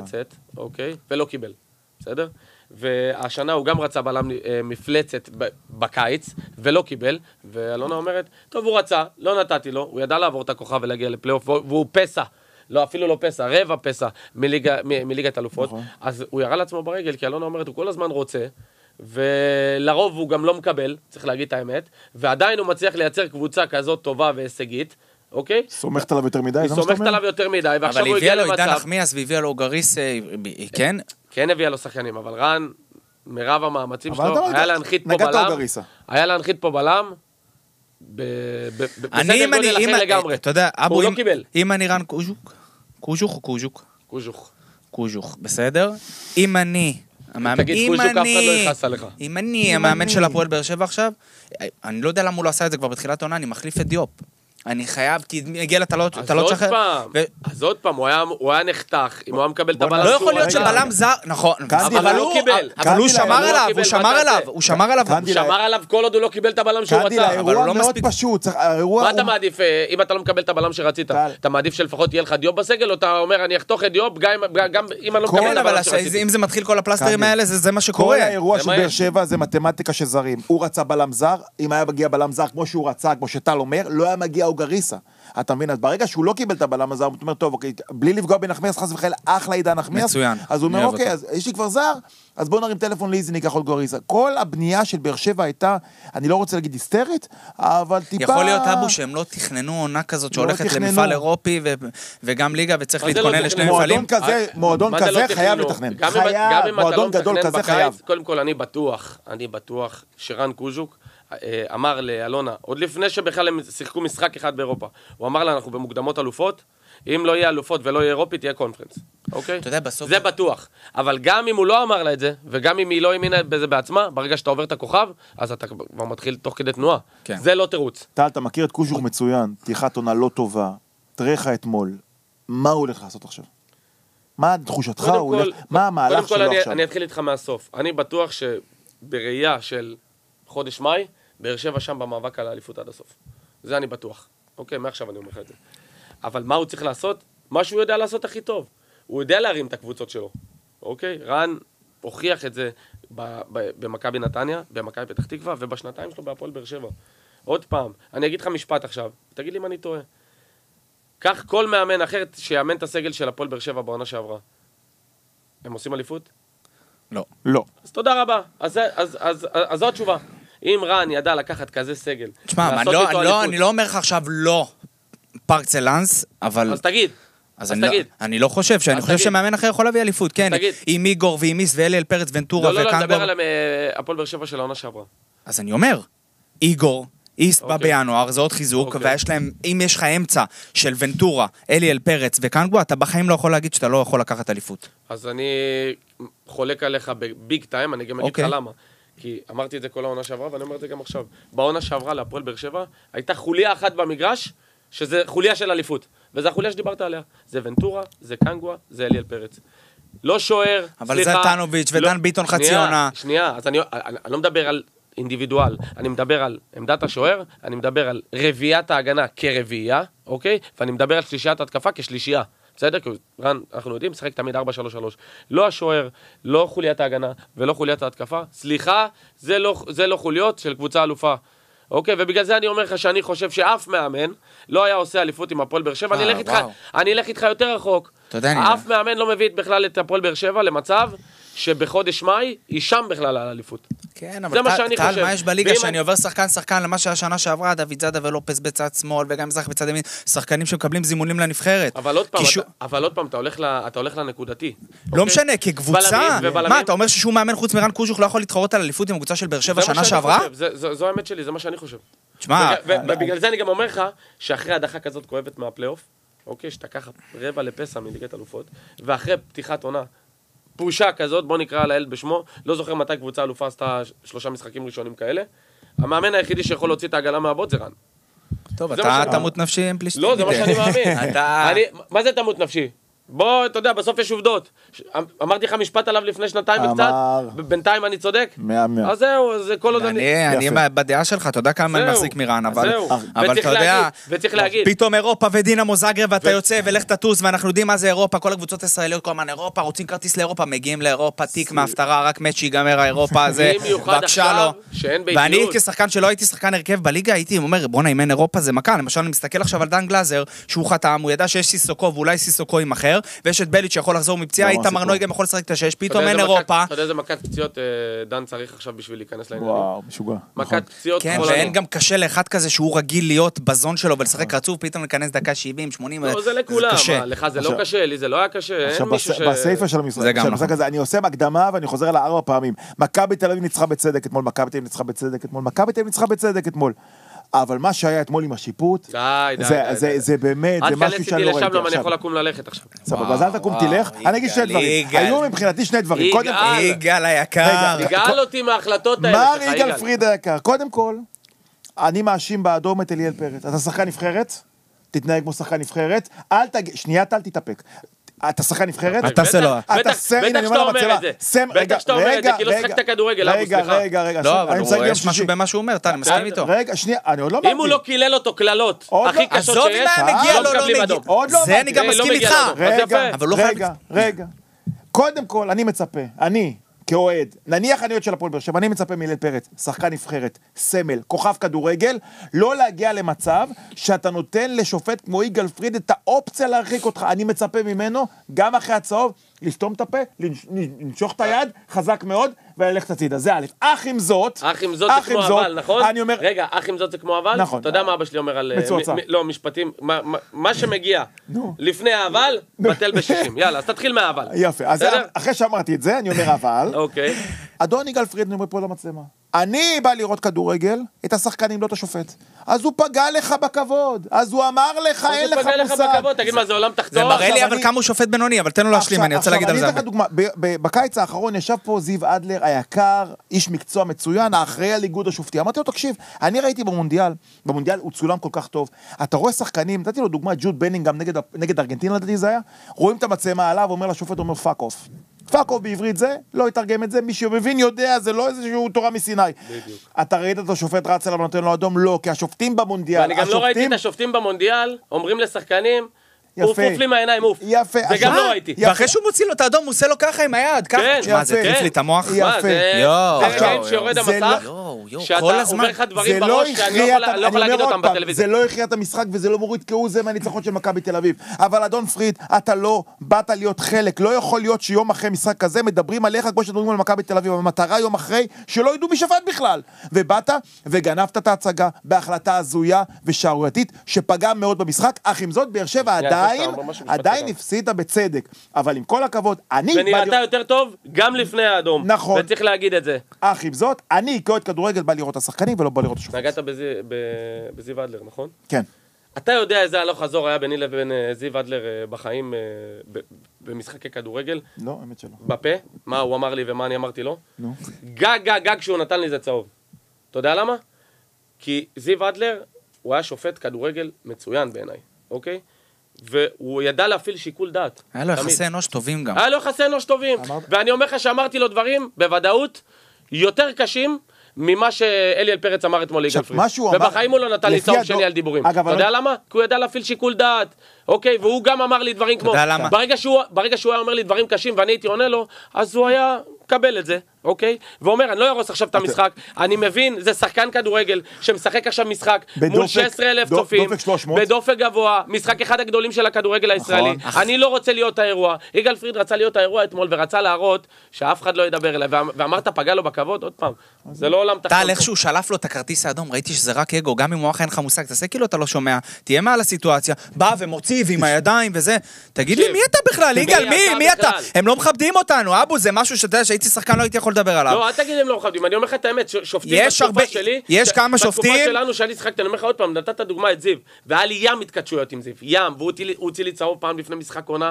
מפלצת, אוקיי? ולא קיבל, בסדר? והשנה הוא גם רצה בלם מפלצת בקיץ, ולא קיבל, ואלונה אומרת, טוב, הוא רצה, לא נתתי לו, הוא ידע לעבור את הכוכב ולהגיע לפלייאוף, והוא פסע, לא, אפילו לא פסע, רבע פסע מליגת אלופות, אז הוא ירה לעצמו ברגל, כי אלונה אומרת, הוא כל הזמן רוצה, ולרוב הוא גם לא מקבל, צריך להגיד את האמת, ועדיין הוא מצליח לייצר קבוצה כזאת טובה והישגית, אוקיי? סומכת עליו יותר מדי, היא סומכת עליו יותר מדי, ועכשיו הוא הגיע למצב... אבל הביאה לו עידן נחמיאס והביאה לו גריס, כן? כן הביאה לו שחקנים, אבל רן, מרב המאמצים שלו, היה להנחית פה בלם, היה להנחית פה בלם, בסדר גודל אחר לגמרי. אתה יודע, הוא לא קיבל. אם אני רן קוז'וך או קוז'וך? קוז'וך, בסדר? אם אני... תגיד קוז'וק, אף אחד לא יכעס עליך. אם אני המאמן של הפועל באר שבע עכשיו, אני לא יודע למה הוא לא עשה את זה כבר בתחילת העונה, אני מחליף את דיופ. אני חייב, כי הגיע אתה לא תשחרר. אז עוד פעם, הוא היה נחתך, אם הוא היה מקבל את הבלם. לא יכול להיות שבלם זר, נכון, אבל הוא קיבל. אבל הוא שמר עליו כל עוד הוא לא קיבל את הבלם שהוא רצה. האירוע מאוד פשוט. מה אתה מעדיף, אם אתה לא מקבל את הבלם שרצית? אתה מעדיף שלפחות יהיה לך דיופ בסגל, או אתה אומר, אני אחתוך את דיופ, גם אם אני לא מקבל את הבלם שרציתי. אם זה מתחיל כל הפלסטרים האלה, זה מה שקורה. כל האירוע של באר שבע זה מתמטיקה של זרים. הוא רצה בלם זר, אם היה מגיע בלם זר כמו שהוא רצה, כמו שטל אומר, לא היה מגיע גריסה. אתה מבין, אז ברגע שהוא לא קיבל את הבלם הזה, הוא אומר, טוב, אוקיי, בלי לפגוע בנחמיאס, חס וחלילה, אחלה עידן נחמיאס. מצוין. אז הוא אומר, אוקיי, אז יש לי כבר זר, אז בואו נרים טלפון לאיזי, ניקח עוד גריסה. כל הבנייה של באר שבע הייתה, אני לא רוצה להגיד היסטרית, אבל טיפה... יכול להיות אבו שהם לא תכננו עונה כזאת שהולכת למפעל אירופי וגם ליגה וצריך להתכונן לשני מפעלים. מועדון כזה חייב לתכנן. מועדון גדול כזה חייב. קודם כל, אני בטוח שרן קוז'וק אמר לאלונה, עוד לפני שבכלל הם שיחקו משחק אחד באירופה, הוא אמר לה, אנחנו במוקדמות אלופות, אם לא יהיה אלופות ולא יהיה אירופית, תהיה קונפרנס. אוקיי? אתה יודע, בסוף... זה בטוח. אבל גם אם הוא לא אמר לה את זה, וגם אם היא לא האמינה בזה בעצמה, ברגע שאתה עובר את הכוכב, אז אתה כבר מתחיל תוך כדי תנועה. כן. זה לא תירוץ. טל, אתה מכיר את קוז'וך מצוין, פתיחת עונה לא טובה, תריך אתמול, מה הוא הולך לעשות עכשיו? מה תחושתך? מה המהלך שלו עכשיו? אני אתחיל איתך מהסוף. אני בטוח שבראייה של חודש מאי, באר שבע שם במאבק על האליפות עד הסוף. זה אני בטוח. אוקיי, מעכשיו אני אומר לך את זה. אבל מה הוא צריך לעשות? מה שהוא יודע לעשות הכי טוב. הוא יודע להרים את הקבוצות שלו. אוקיי? רן הוכיח את זה במכבי נתניה, במכבי פתח תקווה, ובשנתיים שלו בהפועל באר שבע. עוד פעם, אני אגיד לך משפט עכשיו, תגיד לי אם אני טועה. כך כל מאמן אחר שיאמן את הסגל של הפועל באר שבע בעונה שעברה. הם עושים אליפות? לא. לא. אז תודה רבה. אז זו התשובה. אם רן ידע לקחת כזה סגל, תשמע, אני לא אומר לך עכשיו לא פרקסלנס, אבל... אז תגיד. אני לא חושב, אני חושב שמאמן אחר יכול להביא אליפות, כן. עם איגור ועם איס ואליאל פרץ ונטורה וקנגור. לא, נדבר על הפועל באר שבע של העונה שעברה. אז אני אומר, איגור, איס בא בינואר, זה עוד חיזוק, ויש להם, אם יש לך אמצע של ונטורה, אליאל פרץ וקנגור, אתה בחיים לא יכול להגיד שאתה לא יכול לקחת אליפות. אז אני חולק עליך בביג טיים, אני גם אגיד לך למה. כי אמרתי את זה כל העונה שעברה, ואני אומר את זה גם עכשיו. בעונה שעברה להפועל באר שבע, הייתה חוליה אחת במגרש, שזה חוליה של אליפות. וזה החוליה שדיברת עליה. זה ונטורה, זה קנגווה, זה אליאל פרץ. לא שוער, אבל זה טנוביץ' ודן ביטון חצי עונה. שנייה, אז אני לא מדבר על אינדיבידואל, אני מדבר על עמדת השוער, אני מדבר על רביעיית ההגנה כרביעייה, אוקיי? ואני מדבר על שלישיית התקפה כשלישייה. בסדר? כי רן, אנחנו יודעים, משחק תמיד 4-3-3. לא השוער, לא חוליית ההגנה ולא חוליית ההתקפה. סליחה, זה לא חוליות של קבוצה אלופה. אוקיי? ובגלל זה אני אומר לך שאני חושב שאף מאמן לא היה עושה אליפות עם הפועל באר שבע. אני אלך איתך יותר רחוק. אף מאמן לא מביא בכלל את הפועל באר שבע למצב שבחודש מאי היא שם בכלל על האליפות. כן, אבל טל, מה יש בליגה שאני עובר שחקן למה שהשנה שעברה, דוד זאדה ולופס בצד שמאל, וגם מזרח בצד ימין, שחקנים שמקבלים זימונים לנבחרת. אבל עוד פעם, אתה הולך לנקודתי. לא משנה, כקבוצה, מה, אתה אומר ששום מאמן חוץ מרן קוז'וך לא יכול להתחרות על אליפות עם הקבוצה של באר שבע שנה שעברה? זו האמת שלי, זה מה שאני חושב. תשמע, ובגלל זה אני גם אומר לך, שאחרי הדחה כזאת כואבת מהפלייאוף, אוקיי, שאתה ככה רבע לפסע מליגת אלופות, ואחרי פתיחת עונה פושה כזאת, בוא נקרא על הילד בשמו, לא זוכר מתי קבוצה אלופה עשתה 3 משחקים ראשונים כאלה. המאמן היחידי שיכול להוציא את העגלה מהבוט זה רן. טוב, אתה תמות נפשי עם פלישתים. לא, זה מה שאני מאמין. מה זה תמות נפשי? בוא, אתה יודע, בסוף יש עובדות. אמרתי לך משפט עליו לפני שנתיים וקצת, בינתיים אני צודק. 100-100. אז זהו, זה כל עוד אני בדעה שלך, אתה יודע כמה אני מחזיק מרן, אבל אתה יודע, וצריך להגיד. פתאום אירופה ודינמו זאגרב, ואתה יוצא ולך תטוס, ואנחנו יודעים מה זה אירופה, כל הקבוצות הישראליות, כל הזמן אירופה, רוצים כרטיס לאירופה, מגיעים לאירופה, תיק מהפטרה, רק מת שיגמר האירופה הזה, בבקשה לו. ואני כשחקן שלא הייתי שחקן הרכב בליגה, הייתי אומר, בוא נאמן אירופה זה מכה. למשל, אני מסתכל עכשיו על דן גלאזר, שהוא חתם, הוא ידע שיש סיסוקו ואולי סיסוקו עם אחר, ויש את בליץ' שיכול לחזור מפציעה, איתמר נוי גם יכול לשחק את השש, פתאום אין אירופה. אתה יודע איזה מכת פציעות דן צריך עכשיו בשביל להיכנס לעניינים? וואו, משוגע. מכת פציעות. כן, ואין גם קשה לאחד כזה שהוא רגיל להיות בזון שלו ולשחק רצוף, פתאום להיכנס דקה 70, 80, לא, זה לכולם. לך זה לא קשה, לי זה לא היה קשה. עכשיו, בסייפה של המשחק הזה, אני עושה מקדמה ואני חוזר עליה 4 פעמים. מכבי תל אביב ניצחה בצדק אתמול, מכבי תל אביב ניצחה בצדק אתמול, מכבי תל אביב ניצחה בצדק אתמול. אבל מה שהיה אתמול עם השיפוט, זה באמת, זה משהו שאני לא ראיתי עכשיו. אני יכול לקום ללכת עכשיו. סבבה, אז אל תקום תלך, אני אגיד 2 דברים. היו מבחינתי 2 דברים. יגאל היקר. יגאל אותי מההחלטות האלה. מר יגאל פריד היקר, קודם כל, אני מאשים באדום את אליאל פרץ. אתה שחקן נבחרת, תתנהג כמו שחקן נבחרת, שנייה, אל תתאפק. אתה שחקן נבחרת? אתה סלו. בטח שאתה אומר את זה. בטח שאתה אומר את זה, כי לא שחקת כדורגל. רגע. לא, אבל יש משהו במה שהוא אומר, אני מסכים איתו. רגע, שנייה, אני עוד לא אמרתי. אם הוא לא קילל אותו קללות הכי קשות שיש, לא מקבלים אדום. זה אני גם מסכים איתך. רגע. קודם כל, אני מצפה, אני כאוהד, נניח אני עוד של הפועל באר שבע, אני מצפה מאליאל פרץ, שחקן נבחרת, סמל, כוכב כדורגל, לא להגיע למצב שאתה נותן לשופט כמו יגאל פריד את האופציה להרחיק אותך. אני מצפה ממנו, גם אחרי הצהוב, לסתום את הפה, לנשוך את היד, חזק מאוד, וללכת הצידה. זה א'. אח עם זאת זה כמו אבל, נכון? אני אומר... רגע, אח עם זאת זה כמו אבל? נכון. אתה יודע מה אבא שלי אומר על... מצועצע. לא, משפטים. מה שמגיע לפני האבל, בטל ב-60. יאללה, אז תתחיל מהאבל. יפה. אז אחרי שאמרתי את זה, אני אומר אבל. אוקיי. אדון יגאל פריד, אני אומר פה למצלמה. אני בא לראות כדורגל, את השחקנים, לא את השופט. אז הוא פגע לך בכבוד. אז הוא אמר לך, אין לך מושג. תגיד מה, זה עולם תחתון? זה מראה לי אבל כמה הוא שופט בינוני, אבל תן לו להשלים, אני רוצה להגיד על זה. אני אתן לך דוגמה, בקיץ האחרון ישב פה זיו אדלר, היקר, איש מקצוע מצוין, האחראי על איגוד השופטי. אמרתי לו, תקשיב, אני ראיתי במונדיאל הוא צולם כל כך טוב. אתה רואה שחקנים, נתתי לו דוגמה, ג'וד בנינגהם נגד ארגנטינה, לדעתי זה היה, רואים את המצלמה עליו, אומר לשופט, אומר פאק אוף. פאק אוף בעברית זה, לא יתרגם את זה, מי שמבין יודע, זה לא איזשהו תורה מסיני. בדיוק. אתה ראית את השופט רץ אליו ונותן לו אדום? לא, כי השופטים במונדיאל, ואני גם לא ראיתי את השופטים במונדיאל, אומרים לשחקנים, אוף לי מהעיניים, אוף. יפה. זה גם לא ראיתי. ואחרי שהוא מוציא לו את האדום, הוא עושה לו ככה עם היד, ככה. מה, זה טריף לי את המוח? מה, זה רגעים שיורד המסך, שאתה עובר לך דברים בראש שאני לא יכול להגיד אותם בטלוויזיה. זה לא הכריע את המשחק וזה לא מוריד כהוא זה מהניצחון של מכבי תל אביב. אבל אדון פריד, אתה לא באת להיות חלק, לא יכול להיות שיום אחרי משחק כזה מדברים עליך כמו שדברים על מכבי תל אביב, המטרה יום אחרי שלא ידעו מי שפט בכלל. ובאת וגנבת את ההצגה בהחלטה הזויה ושערורייתית שפגעה מאוד במשחק. אך עם זאת, באר שבע עדיין הפסידה בצדק, אבל עם כל הכבוד, ונראתה יותר טוב גם לפני האדום. נכון. וצריך להגיד את זה. אך עם זאת, אני כאוהד כדורגל בא לראות את השחקנים ולא בא לראות את השופט. נגעת בזיו אדלר, נכון? כן. אתה יודע איזה הלוך חזור היה ביני לבין זיו אדלר בחיים במשחקי כדורגל? לא, האמת שלא. בפה? מה הוא אמר לי ומה אני אמרתי לו? נו. גג שהוא נתן לי זה צהוב. אתה יודע למה? כי זיו אדלר הוא היה שופט כדורגל מצוין בעיניי, אוקיי? והוא ידע להפעיל שיקול דעת. היה לו יחסי אנוש טובים גם. היה לו יחסי אנוש טובים. ואני אומר לך שאמרתי לו דברים, בוודאות, יותר קשים ממה שאליאל פרץ אמר אתמול ליגאל פריד. ובחיים הוא לא נתן לי צהוב שני על דיבורים. אתה יודע למה? כי הוא ידע להפעיל שיקול דעת. אוקיי, והוא גם אמר לי דברים כמו... ברגע שהוא היה אומר לי דברים קשים ואני הייתי עונה לו, אז הוא היה קבל את זה, אוקיי? ואומר, אני לא ארוס עכשיו את המשחק, אני מבין, זה שחקן כדורגל שמשחק עכשיו משחק מול 16,000 צופים, בדופק גבוה, משחק אחד הגדולים של הכדורגל הישראלי. אני לא רוצה להיות האירוע. יגאל פריד רצה להיות האירוע אתמול ורצה להראות שאף אחד לא ידבר אליי, ואמרת פגע לו בכבוד, עוד פעם, זה לא עולם תחתון. טל, איך שהוא שלף לו את הכרטיס האדום, ראיתי שזה רק אגו, גם אם הוא אין לך מושג, תעשה כאילו אתה לא שומע, תהיה מעל הסיטואציה, בא ומוציא ועם הידיים וזה. תגיד לי, מי אתה בכלל? יגאל, מי אתה? הם לא מכבדים אותנו, אבו, זה משהו שאתה יודע שהייתי שחקן לא הייתי יכול לדבר עליו. לא, אל תגיד הם לא מכבדים, אני אומר לך את האמת, שופטים בתקופה שלי, יש כמה שופטים, בתקופה שלנו שאני שחקתי, אני אומר לך עוד פעם, נתת דוגמה את זיו, והיה לי ים התקדשויות עם זיו, ים, והוא הוציא לי צהוב פעם לפני משחק עונה,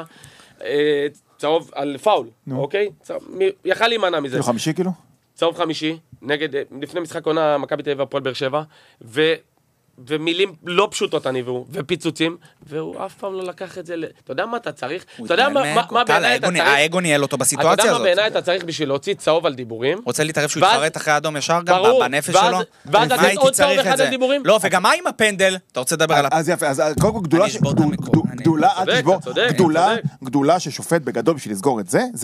צהוב על פאול, אוקיי? יכל להימנע מזה. 5 קילו? צהוב 5, לפני משחק עונה, מכבי תל אביב והפועל באר שבע, ומילים לא פשוטות הניבאו, ופיצוצים, והוא אף פעם לא לקח את זה אתה יודע מה אתה צריך? אתה יודע מה בעיניי אתה צריך? האגו ניהל אותו בסיטואציה הזאת. אתה יודע מה בעיניי אתה צריך בשביל להוציא צהוב על דיבורים? רוצה להתערב שהוא יתפרט אחרי האדום ישר גם בנפש שלו? ואז לתת עוד צהוב אחד על דיבורים? לא, וגם מה עם הפנדל? אתה רוצה לדבר על הפנדל? אז יפה, אז קודם כל גדולה, אל תשבור, גדולה ששופט בגדול בשביל לסגור את זה